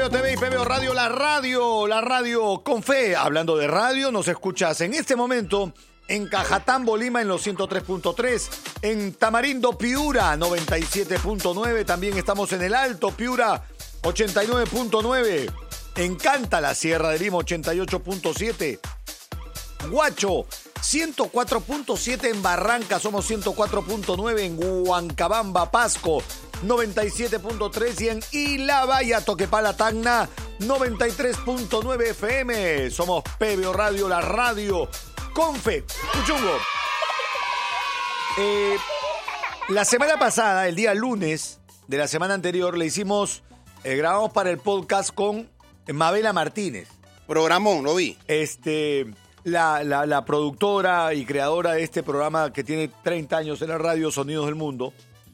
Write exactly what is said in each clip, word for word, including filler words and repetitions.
P B O T V y P B O Radio, la radio, la radio con fe. Hablando de radio, nos escuchas en este momento en Cajatambo, Lima, en los ciento tres punto tres, en Tamarindo, Piura, noventa y siete punto nueve, también estamos en el Alto, Piura, ochenta y nueve punto nueve, en Canta, la Sierra de Lima, ochenta y ocho punto siete, Huacho, ciento cuatro punto siete en Barranca, somos ciento cuatro punto nueve en Huancabamba, Pasco, noventa y siete punto tres y en Ilabaya, Toquepala, Tacna, noventa y tres punto nueve F M. Somos P B O Radio, la radio con fe. Puchungo. Eh, la semana pasada, el día lunes de la semana anterior, le hicimos, eh, grabamos para el podcast con Mabela Martínez. Programón, lo vi. Este... La, la, la productora y creadora de este programa que tiene treinta años en la radio, Sonidos del Mundo.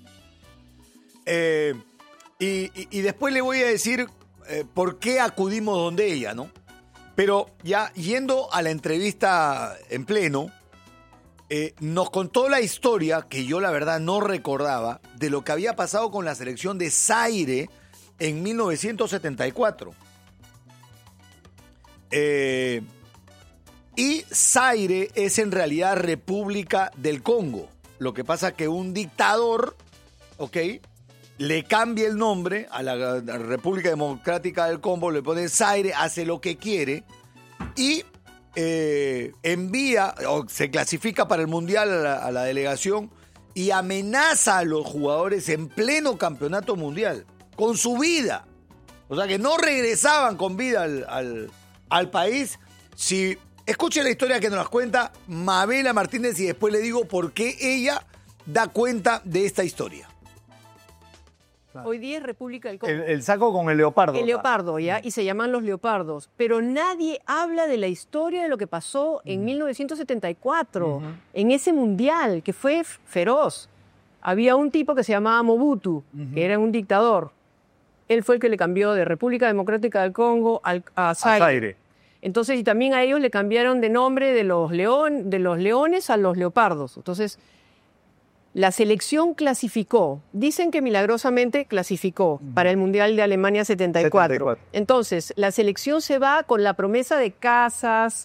Eh, y, y, y después le voy a decir eh, por qué acudimos donde ella, ¿no? Pero ya yendo a la entrevista en pleno, eh, nos contó la historia, que yo la verdad no recordaba, de lo que había pasado con la selección de Zaire en mil novecientos setenta y cuatro. Eh... Y Zaire es en realidad República del Congo. Lo que pasa es que un dictador, ¿ok?, le cambia el nombre a la, a la República Democrática del Congo, le pone Zaire, hace lo que quiere y eh, envía, o se clasifica para el Mundial a la, a la delegación y amenaza a los jugadores en pleno campeonato mundial, con su vida. O sea, que no regresaban con vida al, al, al país si... Escuche la historia que nos las cuenta Mabela Martínez y después le digo por qué ella da cuenta de esta historia. Hoy día es República del Congo. El, el saco con el leopardo. El leopardo, ¿ya? Y se llaman los leopardos. Pero nadie habla de la historia de lo que pasó en mil novecientos setenta y cuatro, uh-huh. en ese mundial, que fue feroz. Había un tipo que se llamaba Mobutu, uh-huh. que era un dictador. Él fue el que le cambió de República Democrática del Congo al, a Zaire. A Zaire. Entonces, y también a ellos le cambiaron de nombre de los, león, de los leones a los leopardos. Entonces, la selección clasificó. Dicen que milagrosamente clasificó uh-huh. para el Mundial de Alemania setenta y cuatro. setenta y cuatro. Entonces, la selección se va con la promesa de casas,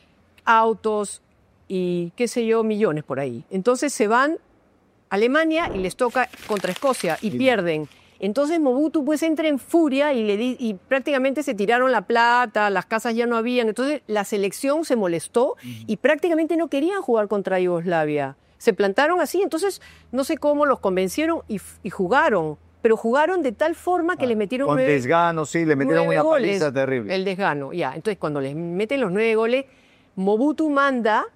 autos y, qué sé yo, millones por ahí. Entonces, se van a Alemania y les toca contra Escocia y sí. pierden. Entonces Mobutu pues entra en furia y, le di, y prácticamente se tiraron la plata, las casas ya no habían. Entonces la selección se molestó uh-huh. y prácticamente no querían jugar contra Yugoslavia. Se plantaron así, entonces no sé cómo los convencieron y, y jugaron. Pero jugaron de tal forma que ah, les metieron con nueve Con desgano, sí, le metieron una goles, paliza terrible. El desgano, ya. Entonces cuando les meten los nueve goles, Mobutu manda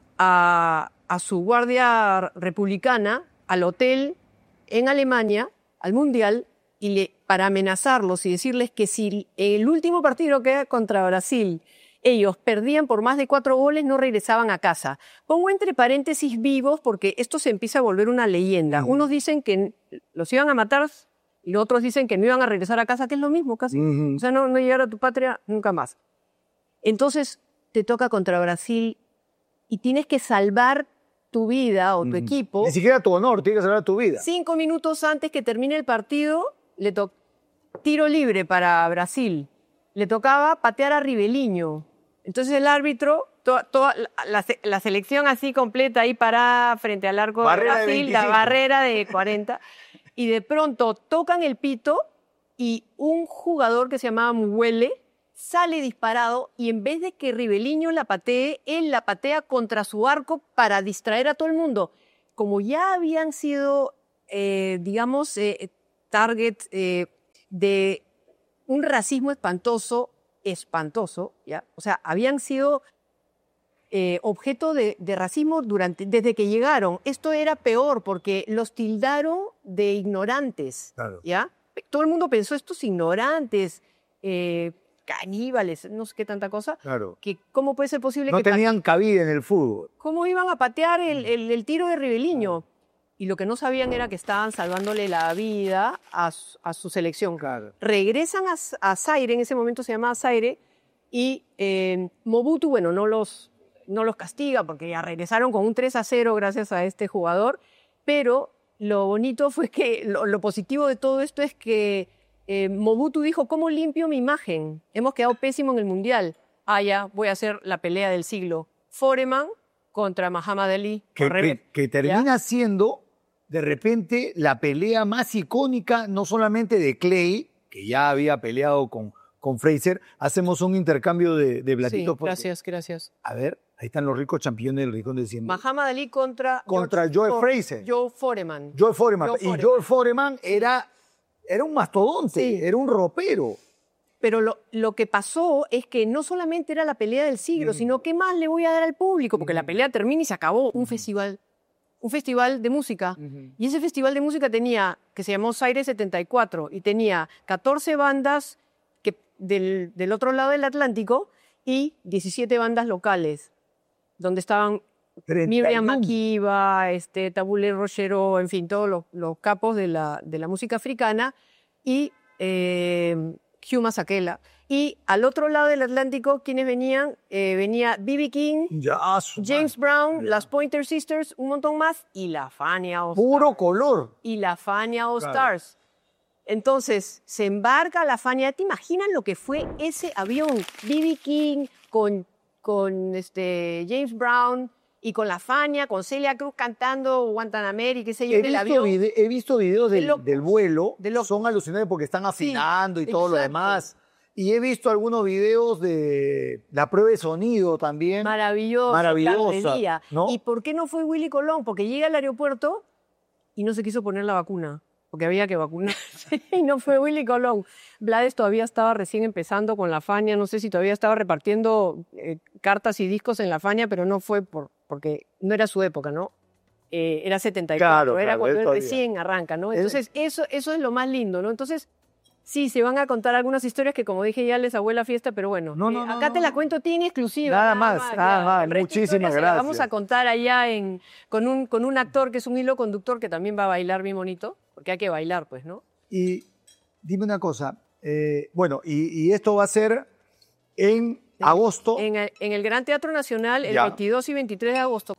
a, a su guardia republicana al hotel en Alemania, al Mundial, y le, para amenazarlos y decirles que si el último partido que era contra Brasil, ellos perdían por más de cuatro goles, no regresaban a casa. Pongo entre paréntesis vivos porque esto se empieza a volver una leyenda. Uh-huh. Unos dicen que los iban a matar y los otros dicen que no iban a regresar a casa, que es lo mismo casi. Uh-huh. O sea, no, no llegar a tu patria nunca más. Entonces, te toca contra Brasil y tienes que salvar tu vida o tu mm. equipo. Ni siquiera tu honor, tienes que salvar tu vida. Cinco minutos antes que termine el partido, le tocó tiro libre para Brasil. Le tocaba patear a Ribeliño. Entonces el árbitro, toda, toda la, la, la selección así completa ahí parada frente al arco barrera de Brasil, de la barrera de cuarenta, y de pronto tocan el pito y un jugador que se llamaba Muele sale disparado y en vez de que Ribeliño la patee, él la patea contra su arco para distraer a todo el mundo. Como ya habían sido, eh, digamos, eh, target eh, de un racismo espantoso, espantoso, ¿ya? O sea, habían sido eh, objeto de, de racismo durante, desde que llegaron. Esto era peor porque los tildaron de ignorantes, claro. ¿ya? Todo el mundo pensó, estos ignorantes, eh, caníbales, no sé qué tanta cosa, claro. que cómo puede ser posible no que... No tenían cabida en el fútbol. ¿Cómo iban a patear el, el, el tiro de Ribeliño? Y lo que no sabían era que estaban salvándole la vida a su, a su selección. Claro. Regresan a, a Zaire, en ese momento se llamaba Zaire, y eh, Mobutu, bueno, no los, no los castiga porque ya regresaron con un tres a cero gracias a este jugador, pero lo bonito fue que, lo, lo positivo de todo esto es que eh, Mobutu dijo, ¿cómo limpio mi imagen? Hemos quedado pésimo en el Mundial. Ah, ya, voy a hacer la pelea del siglo. Foreman contra Muhammad Ali. Que, que, que termina ¿Ya? siendo, de repente, la pelea más icónica, no solamente de Clay, que ya había peleado con, con Fraser. Hacemos un intercambio de, de platitos. Sí, gracias, gracias. A ver, ahí están los ricos campeones del Rincón de Diciembre. Muhammad Ali contra... Contra George, Joe Fraser. Joe Foreman. Joe Foreman. Joe y Foreman. Joe Foreman era, era un mastodonte, sí. era un ropero. Pero lo, lo que pasó es que no solamente era la pelea del siglo, mm. sino ¿qué más le voy a dar al público? Porque mm. la pelea termina y se acabó. Un mm. festival, un festival de música. Mm-hmm. Y ese festival de música tenía, que se llamó Zaire setenta y cuatro, y tenía catorce bandas que, del, del otro lado del Atlántico y diecisiete bandas locales, donde estaban Miriam Makeba, este, Tabule Rochero, en fin, todos los, los capos de la, de la música africana, y... Eh, Hugh Masekela. Y al otro lado del Atlántico, ¿quiénes venían? Eh, venía B B King, ya, James Brown, ya. las Pointer Sisters, un montón más, y la Fania All Puro Stars. color. Y la Fania All claro. Stars. Entonces, se embarca la Fania. ¿Te imaginas lo que fue ese avión? B B King con, con este, James Brown y con la Fania, con Celia Cruz cantando Guantanamera y qué sé yo, he en el avión. Vide- he visto videos del, de del vuelo, de son alucinantes porque están afinando sí, y todo exacto. lo demás. Y he visto algunos videos de la prueba de sonido también. Maravilloso. Maravillosa. ¿No? ¿Y por qué no fue Willy Colón? Porque llega al aeropuerto y no se quiso poner la vacuna, porque había que vacunar. Y no fue Willy Colón. Blades todavía estaba recién empezando con la Fania, no sé si todavía estaba repartiendo eh, cartas y discos en la Fania, pero no fue por, porque no era su época, ¿no? Eh, era setenta y cuatro, claro, era claro, cuando él todavía. recién arranca, ¿no? Entonces, eso, eso es lo más lindo, ¿no? Entonces, sí, se van a contar algunas historias que, como dije, ya les hago la fiesta, pero bueno, no, eh, no, no, acá no, te la no. cuento a ti en exclusiva. Nada más, nada más. El resto de Muchísimas historias se las gracias. Vamos a contar allá en, con, un, con un actor que es un hilo conductor que también va a bailar bien bonito, porque hay que bailar, pues, ¿no? Y dime una cosa, eh, bueno, y, y esto va a ser en sí. agosto. En el, en el Gran Teatro Nacional, el ya. veintidós y veintitrés de agosto.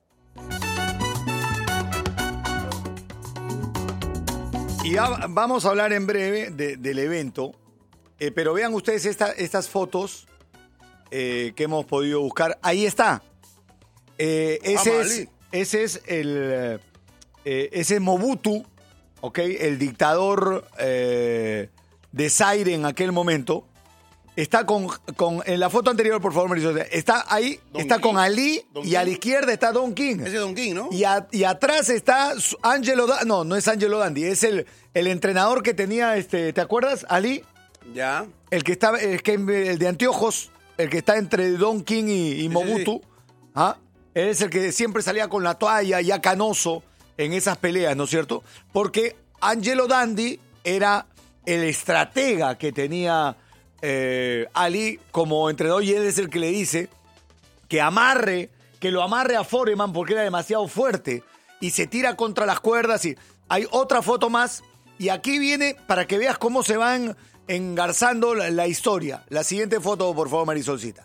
Y ya vamos a hablar en breve de, del evento, eh, pero vean ustedes esta, estas fotos eh, que hemos podido buscar. Ahí está. Eh, ese, es, ese es el eh, ese es Mobutu, ¿okay? El dictador eh, de Zaire en aquel momento. Está con, con, en la foto anterior, por favor, Marisol, está ahí, Don está King. Con Ali Don y King. A la izquierda está Don King. Ese es Don King, ¿no? Y, a, y atrás está Angelo Dandy. No, no es Angelo Dandy, es el, el entrenador que tenía, este, ¿te acuerdas, Ali? Ya. El que está, el, que, el de anteojos, el que está entre Don King y, y Mobutu. Sí, sí. ¿Ah? Él es el que siempre salía con la toalla, ya canoso, en esas peleas, ¿no es cierto? Porque Angelo Dandy era el estratega que tenía... Eh, Ali como entrenador, y él es el que le dice que amarre, que lo amarre a Foreman porque era demasiado fuerte y se tira contra las cuerdas. Y hay otra foto más y aquí viene para que veas cómo se van engarzando la, la historia. La siguiente foto, por favor, Marisolcita.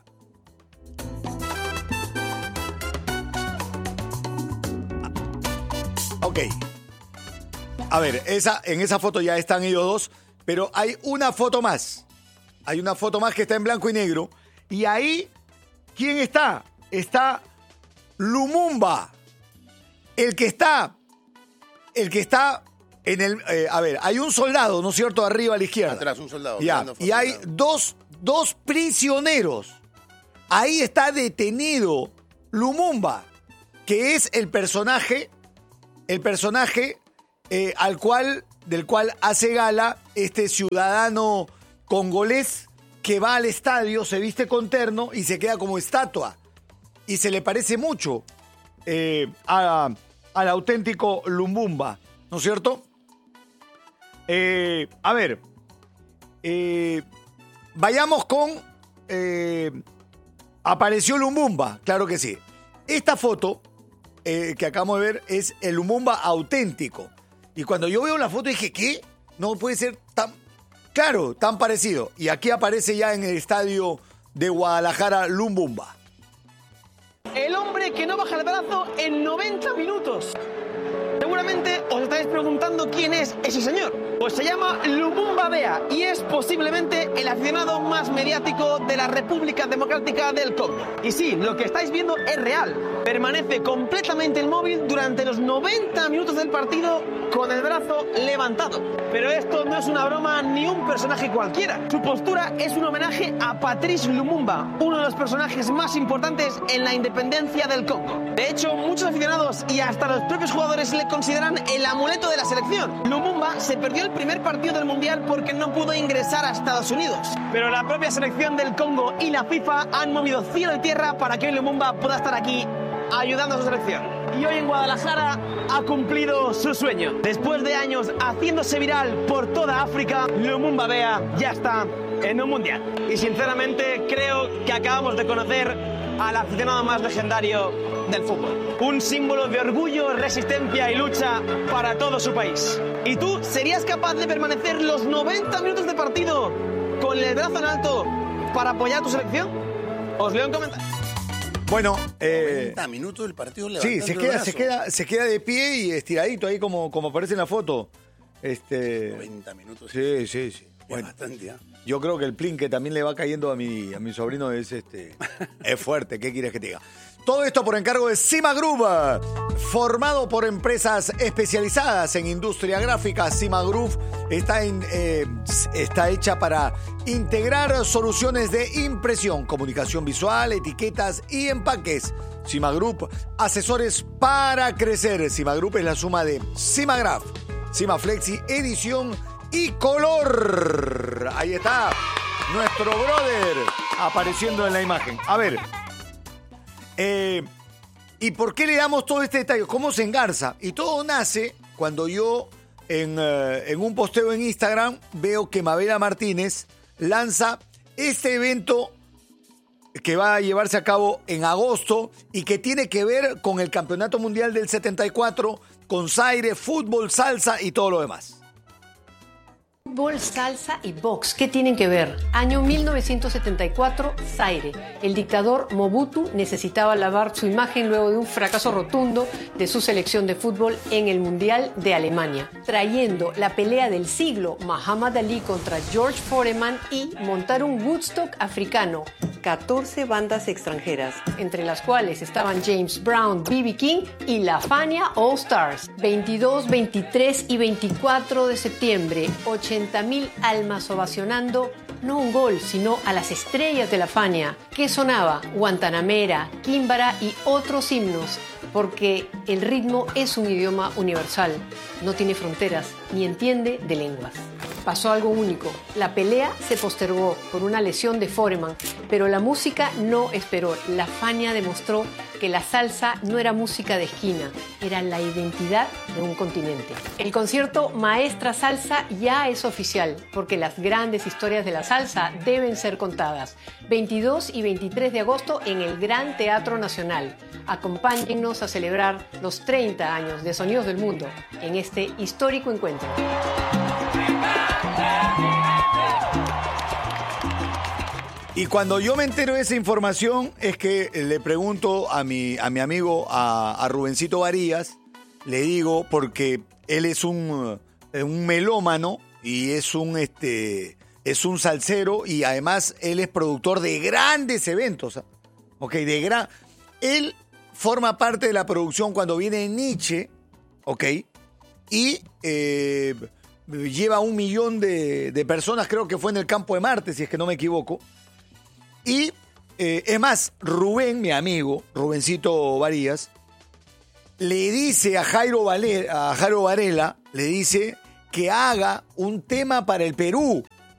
Ok, a ver, esa, en esa foto ya están ellos dos, pero hay una foto más. Hay una foto más que está en blanco y negro. Y ahí, ¿quién está? Está Lumumba. El que está, el que está en el... Eh, a ver, hay un soldado, ¿no es cierto? Arriba a la izquierda. Atrás, un soldado. Ya, y hay dos, dos prisioneros. Ahí está detenido Lumumba, que es el personaje, el personaje eh, al cual, del cual hace gala este ciudadano congolés que va al estadio, se viste con terno y se queda como estatua. Y se le parece mucho eh, a, al auténtico Lumumba, ¿no es cierto? Eh, a ver, eh, vayamos con... Eh, apareció Lumumba, claro que sí. Esta foto eh, que acabamos de ver es el Lumumba auténtico. Y cuando yo veo la foto dije, ¿qué? No puede ser tan... Claro, tan parecido. Y aquí aparece ya en el estadio de Guadalajara Lumumba. El hombre que no baja el brazo en noventa minutos. Seguramente seguramente os estáis preguntando quién es ese señor. Pues se llama Lumumba Bea y es posiblemente el aficionado más mediático de la República Democrática del Congo. Y sí, lo que estáis viendo es real. Permanece completamente inmóvil durante los noventa minutos del partido con el brazo levantado. Pero esto no es una broma ni un personaje cualquiera. Su postura es un homenaje a Patrice Lumumba, uno de los personajes más importantes en la independencia del Congo. De hecho, muchos aficionados y hasta los propios jugadores le consideran el amuleto de la selección. Lumumba se perdió el primer partido del Mundial porque no pudo ingresar a Estados Unidos. Pero la propia selección del Congo y la FIFA han movido cielo y tierra para que hoy Lumumba pueda estar aquí ayudando a su selección. Y hoy en Guadalajara ha cumplido su sueño. Después de años haciéndose viral por toda África, Lumumba Bea ya está en un Mundial. Y sinceramente creo que acabamos de conocer al aficionado más legendario del fútbol. Un símbolo de orgullo, resistencia y lucha para todo su país. ¿Y tú serías capaz de permanecer los noventa minutos de partido con el brazo en alto para apoyar a tu selección? Os leo en comentarios. Bueno, eh, noventa minutos del partido. Sí, se queda, se, queda, se queda de pie y estiradito ahí como, como aparece en la foto. Este, noventa minutos. Sí, sí, sí. Bueno, bastante, ¿eh? Yo creo que el plin que también le va cayendo a mi, a mi sobrino es, este, es fuerte. ¿Qué quieres que te diga? Todo esto por encargo de Cima Group, formado por empresas especializadas en industria gráfica. Cima Group está, en, eh, está hecha para integrar soluciones de impresión, comunicación visual, etiquetas y empaques. Cima Group, asesores para crecer. Cima Group es la suma de Cimagraph, Cima Flexi, edición y color. Ahí está nuestro brother apareciendo en la imagen. A ver, eh, ¿y por qué le damos todo este detalle? ¿Cómo se engarza? Y todo nace cuando yo en, uh, en un posteo en Instagram veo que Mabela Martínez lanza este evento que va a llevarse a cabo en agosto y que tiene que ver con el Campeonato Mundial del setenta y cuatro, con Zaire, fútbol, salsa y todo lo demás. Fútbol, salsa y box, ¿qué tienen que ver? Año mil novecientos setenta y cuatro, Zaire. El dictador Mobutu necesitaba lavar su imagen luego de un fracaso rotundo de su selección de fútbol en el Mundial de Alemania, trayendo la pelea del siglo, Muhammad Ali contra George Foreman, y montar un Woodstock africano. catorce bandas extranjeras, entre las cuales estaban James Brown, B B King y la Fania All Stars. veintidós, veintitrés y veinticuatro de septiembre, ochenta mil almas ovacionando no un gol, sino a las estrellas de la Fania, que sonaba Guantanamera, Químbara y otros himnos, porque el ritmo es un idioma universal, no tiene fronteras ni entiende de lenguas. Pasó algo único. La pelea se postergó por una lesión de Foreman, pero la música no esperó. La Fania demostró que la salsa no era música de esquina, era la identidad de un continente. El concierto Maestra Salsa ya es oficial, porque las grandes historias de la salsa deben ser contadas. veintidós y veintitrés de agosto en el Gran Teatro Nacional. Acompáñennos a celebrar los treinta años de Sonidos del Mundo en este histórico encuentro. Y cuando yo me entero de esa información es que le pregunto a mi, a mi amigo, a, a Rubencito Varías, le digo, porque él es un, un melómano y es un, este, es un salsero y además él es productor de grandes eventos. Ok, de gran... Él forma parte de la producción cuando viene Nietzsche, ok, y eh, lleva un millón de, de personas, creo que fue en el campo de Marte, si es que no me equivoco. Y eh, es más, Rubén, mi amigo, Rubencito Varías, le dice a Jairo, Valer, a Jairo Varela, le dice que haga un tema para el Perú.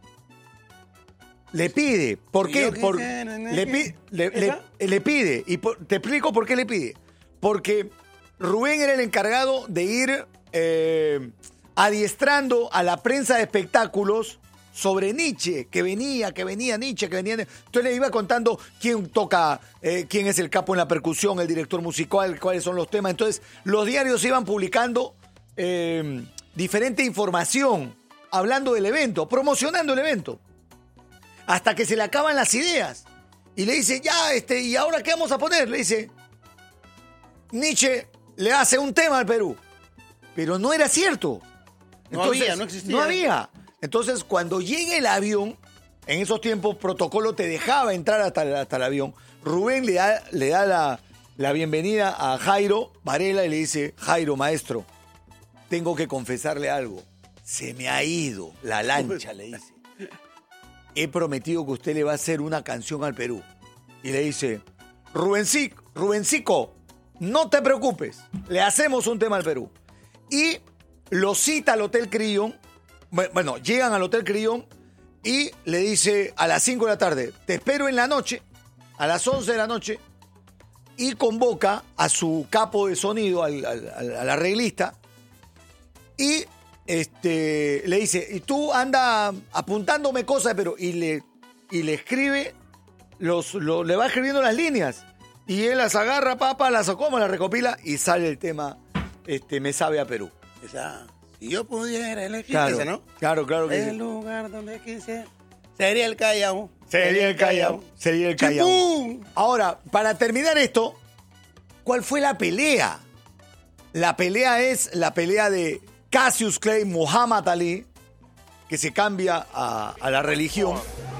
Le pide. ¿Por qué? Por, le, pi, le, le, le pide. Y por, te explico por qué le pide. Porque Rubén era el encargado de ir eh, adiestrando a la prensa de espectáculos sobre Nietzsche, que venía, que venía Nietzsche, que venía... Entonces le iba contando quién toca, eh, quién es el capo en la percusión, el director musical, cuáles son los temas. Entonces los diarios iban publicando eh, diferente información, hablando del evento, promocionando el evento, hasta que se le acaban las ideas. Y le dice, ya, este, ¿y ahora qué vamos a poner? Le dice, Nietzsche le hace un tema al Perú. pero no era cierto. No había, no existía. No había. Entonces, cuando llega el avión, en esos tiempos, protocolo te dejaba entrar hasta, el- hasta el avión. Rubén le da, le da la, la bienvenida a Jairo Varela y le dice, Jairo, maestro, tengo que confesarle algo. Se me ha ido la lancha, le dice. He prometido que usted le va a hacer una canción al Perú. Y le dice, Rubencico, Rubencico, no te preocupes, le hacemos un tema al Perú. Y lo cita al Hotel Crillon. Bueno, llegan al Hotel Crillon y le dice a las cinco de la tarde, te espero en la noche, a las once de la noche, y convoca a su capo de sonido, al, al, al- al arreglista, y este, le dice, y tú anda apuntándome cosas, pero y le, y le escribe, los, lo- le va escribiendo las líneas, y él las agarra, papa, las acoma, las recopila, y sale el tema este, Me Sabe a Perú. Esa, si yo pudiera elegir Claro, esa, ¿no? claro, claro que El sí. lugar donde quise sería el Callao. Sería el Callao, sería el Callao. ¡Chipum! Ahora, para terminar esto, ¿cuál fue la pelea? La pelea es la pelea de Cassius Clay, Muhammad Ali, que se cambia a, a la religión,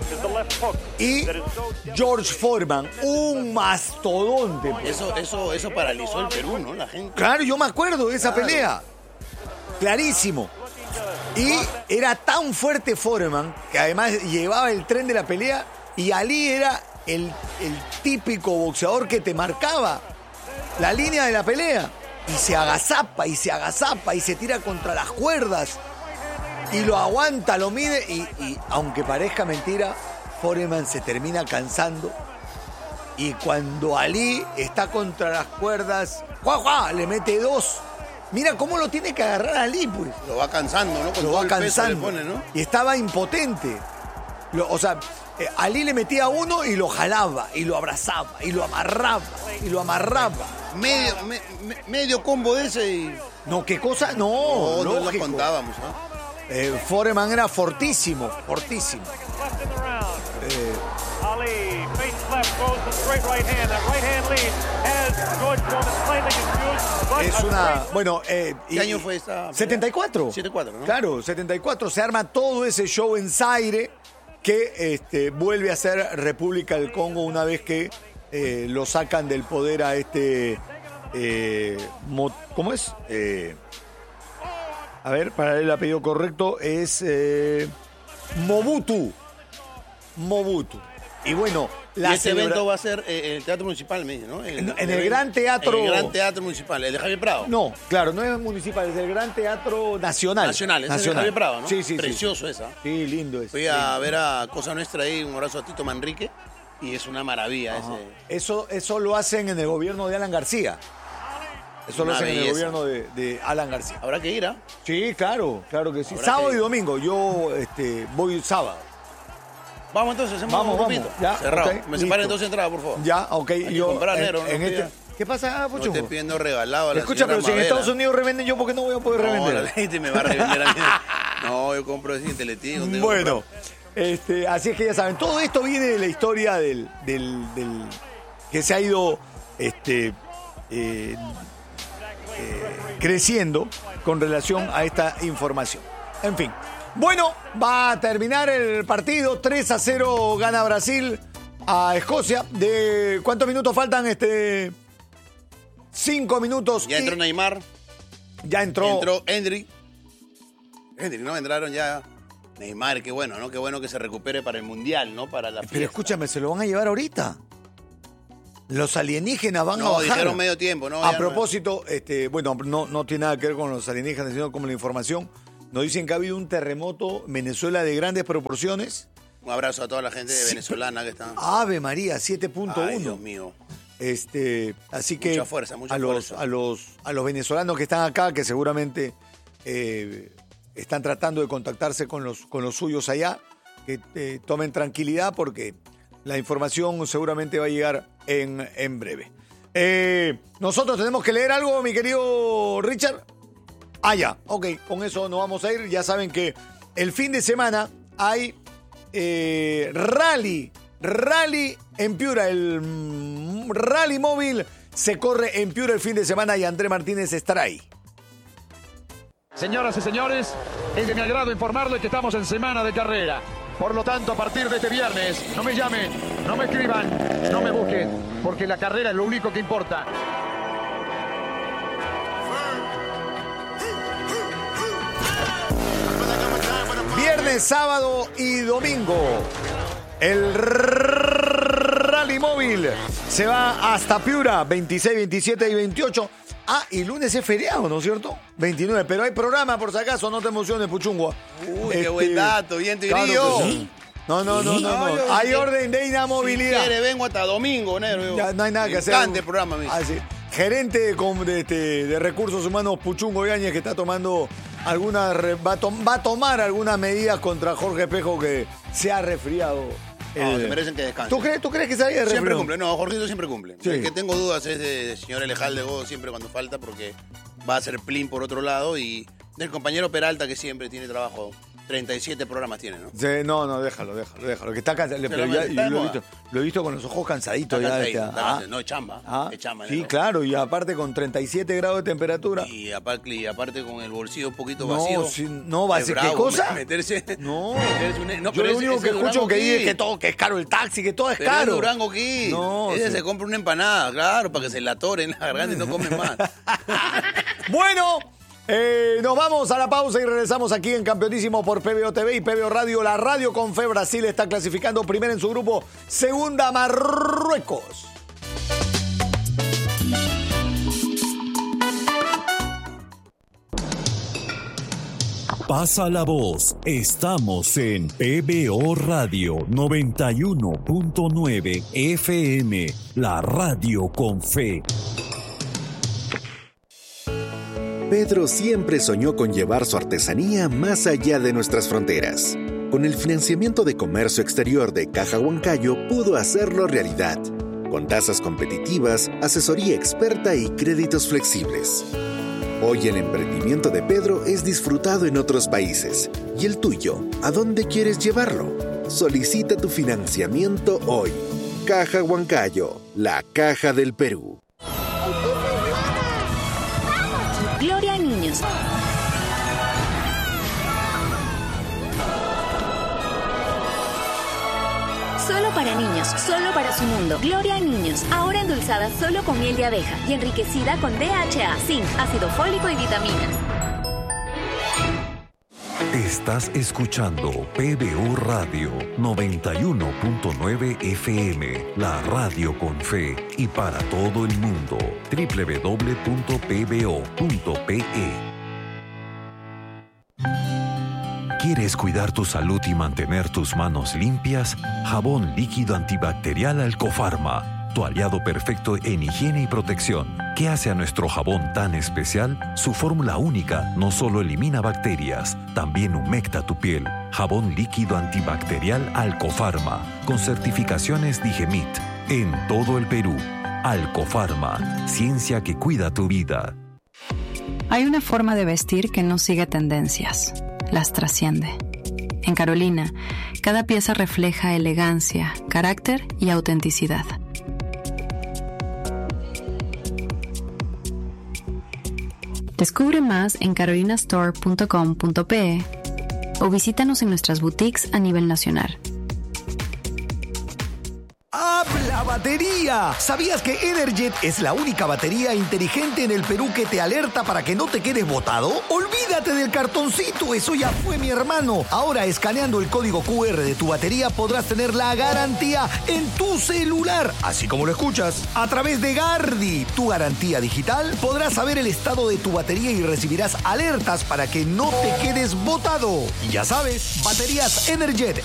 y George Foreman, un mastodonte. pues. Eso, eso, eso paralizó el Perú, ¿no? La gente. Claro, yo me acuerdo de esa Claro. pelea. Clarísimo. Y era tan fuerte Foreman que además llevaba el tren de la pelea y Ali era el, el típico boxeador que te marcaba la línea de la pelea. Y se agazapa y se agazapa y se tira contra las cuerdas y lo aguanta, lo mide y, y aunque parezca mentira, Foreman se termina cansando. Y cuando Ali está contra las cuerdas, ¡juá, juá! Le mete dos. Mira cómo lo tiene que agarrar Ali, pues. Lo va cansando, ¿no? Con Lo todo va el peso cansando. le pone, ¿no? Y estaba impotente. Lo- o sea, eh, Ali le metía uno y lo jalaba, y lo abrazaba, y lo amarraba, y lo amarraba. Medio, me- me- medio combo de ese y. No, ¿qué cosa? No, No, no lo lógico. contábamos, ¿no? Eh, Foreman era fortísimo, fortísimo. Ali face left, goes the straight right hand. That right hand lead has George Foreman slightly confused. But Es a una. great- Bueno, eh, ¿Qué y- año fue esta? setenta y cuatro. setenta y cuatro, ¿no? Claro, setenta y cuatro. Se arma todo ese show en Zaire que este, vuelve a ser República del Congo una vez que eh, lo sacan del poder a este. eh, Mo- ¿Cómo es? Eh, a ver, para el apellido correcto es eh, Mobutu. Mobutu. Y bueno, la y este celebra- evento va a ser eh, en el Teatro Municipal, me dice, ¿no? En- en el Gran Teatro- En el Gran Teatro Municipal, el de Javier Prado. No, claro, no es municipal, es el Gran Teatro Nacional. Nacional, ese es el de Javier Prado, ¿no? Sí, sí, sí. Precioso esa. Sí, lindo es. Fui a ver a Cosa Nuestra ahí, un abrazo a Tito Manrique, y es una maravilla ese. Eso, eso lo hacen en el gobierno de Alan García. Eso lo Una hacen en el belleza. gobierno de, de Alan García. Habrá que ir, ¿ah? Sí, claro, claro que sí. Habrá Sábado que y ir. domingo. Yo este, voy sábado. Vamos entonces, hacemos Vamos, un vamos. grupito. Ya, Cerrado. ok, Me listo. separen dos entradas, por favor. Ya, ok. Hay que yo, comprar, en- negro, no en este- pida. ¿Qué pasa, No Puchujo? te pidiendo regalado a la Escucha, pero señora si en Mabela. Estados Unidos revenden, ¿yo por qué no voy a poder No, revender? la gente me va a revender a mí. No, yo compro así en Teletín. donde Bueno, compro. este, así es que ya saben, todo esto viene de la historia del, del, del- que se ha ido este, eh, eh, creciendo con relación a esta información. En fin. Bueno, va a terminar el partido. tres a cero gana Brasil a Escocia. ¿De cuántos minutos faltan? Este, cinco minutos. Ya y entró Neymar, ya entró. entró Hendrik. Hendrik, ¿no? Entraron ya Neymar, qué bueno, ¿no? Qué bueno que se recupere para el Mundial, ¿no? Para la Pero fiesta. escúchame, ¿se lo van a llevar ahorita? Los alienígenas van a No, bajar. dijeron medio tiempo, ¿no? A Ya no- propósito, este, bueno, no, no tiene nada que ver con los alienígenas, sino como la información. Nos dicen que ha habido un terremoto en Venezuela de grandes proporciones. Un abrazo a toda la gente Sí. venezolana que está. Ave María, siete punto Ay, uno. Dios mío. Este, así que Mucha fuerza, mucha a los, fuerza. a los a los venezolanos que están acá, que seguramente eh, están tratando de contactarse con los con los suyos allá, que eh, tomen tranquilidad porque la información seguramente va a llegar en, en breve. Eh, nosotros tenemos que leer algo, mi querido Richard. Ah, ya, ok, con eso nos vamos a ir. Ya saben que el fin de semana hay eh, rally, rally en Piura, el mm, rally móvil se corre en Piura el fin de semana y André Martínez estará ahí. Señoras y señores, es de mi agrado informarles que estamos en semana de carrera. Por lo tanto, a partir de este viernes, no me llamen, no me escriban, no me busquen, porque la carrera es lo único que importa. Viernes, sábado y domingo, el Rally Móvil se va hasta Piura, veintiséis, veintisiete y veintiocho. Ah, y lunes es feriado, ¿no es cierto? veintinueve, pero hay programa, por si acaso, no te emociones, Puchungua. Uy, este, qué buen dato, bien te claro digo. Sí. No, no, no, no, no. Hay orden de inamovilidad. Si quiere, vengo hasta domingo, negro. Ya, no hay nada Me que hacer. encanta el programa, amigo. Ah, sí. Gerente de, de, de, de Recursos Humanos, Puchungo Yáñez, que está tomando alguna, va, a to, va a tomar algunas medidas contra Jorge Espejo, que se ha resfriado. No, eh, se merecen que descansen. ¿Tú crees, ¿Tú crees que se haya resfriado? Siempre cumple, no, Jorgito siempre cumple. Sí. El que tengo dudas es de, de señor Elejalde Go, siempre cuando falta, porque va a ser plin por otro lado, y del compañero Peralta, que siempre tiene trabajo. treinta y siete programas tiene, ¿no? Sí, no, no, déjalo, déjalo, déjalo. Que está cansado. Se Pero lo ya, mete, está de lo, he moda. visto, lo he visto con los ojos cansaditos. Está ya, cansadito, este, está ah, cansado. No, es chamba. ah, Es chamba, sí, negro. claro, y aparte con treinta y siete grados de temperatura. Y aparte, y aparte con el bolsillo un poquito No, vacío. sí, no, va a Es ser- ¿qué bravo, cosa? Meterse, No. meterse un- no, Yo pero lo ese- único ese que escucho Durango que dice Kid. que todo, que es caro el taxi, que todo es Pero caro. es Durango Kid. No, Ese sí. se compra una empanada, claro, para que se la atore en la garganta y no come más. Bueno, eh, nos vamos a la pausa y regresamos aquí en Campeonísimo por P B O T V y P B O Radio. La radio con Fe Brasil está clasificando primera en su grupo, segunda Marruecos. Pasa la voz, estamos en P B O Radio noventa y uno punto nueve F M, la radio con fe. Pedro siempre soñó con llevar su artesanía más allá de nuestras fronteras. Con el financiamiento de comercio exterior de Caja Huancayo pudo hacerlo realidad, con tasas competitivas, asesoría experta y créditos flexibles. Hoy el emprendimiento de Pedro es disfrutado en otros países. ¿Y el tuyo? ¿A dónde quieres llevarlo? Solicita tu financiamiento hoy. Caja Huancayo, la caja del Perú. Gloria a niños. Solo para niños, solo para su mundo. Gloria a niños, ahora endulzada solo con miel de abeja y enriquecida con D H A, zinc, ácido fólico y vitaminas. Estás escuchando P B O Radio noventa y uno punto nueve F M, la radio con fe y para todo el mundo. doble u doble u doble u punto p b o punto p e. ¿Quieres cuidar tu salud y mantener tus manos limpias? Jabón líquido antibacterial Alcofarma, tu aliado perfecto en higiene y protección. ¿Qué hace a nuestro jabón tan especial? Su fórmula única no solo elimina bacterias, también humecta tu piel. Jabón líquido antibacterial Alcofarma, con certificaciones Digemit, en todo el Perú. Alcofarma, ciencia que cuida tu vida. Hay una forma de vestir que no sigue tendencias, las trasciende. En Carolina, cada pieza refleja elegancia, carácter y autenticidad. Descubre más en carolina store punto com punto p e o visítanos en nuestras boutiques a nivel nacional. ¡Habla batería! ¿Sabías que Energet es la única batería inteligente en el Perú que te alerta para que no te quedes botado? Olvídate del cartoncito, eso ya fue, mi hermano. Ahora, escaneando el código Q R de tu batería podrás tener la garantía en tu celular, así como lo escuchas. A través de Gardi, tu garantía digital, podrás saber el estado de tu batería y recibirás alertas para que no te quedes botado. Y ya sabes, baterías Energet